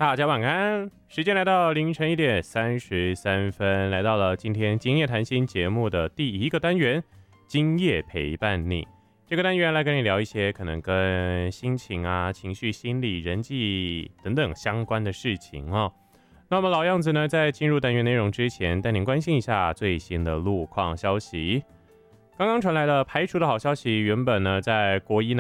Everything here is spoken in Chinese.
大家晚安，时间来到凌晨1:33，来到了今天今夜谈心节目的第一个单元，今夜陪伴你。这个单元来跟你聊一些可能跟心情啊、情绪、心理、人际等等相关的事情哦。那么老样子呢，在进入单元内容之前，带您关心一下最新的路况消息。刚刚传来了排除的好消息，原本呢在国一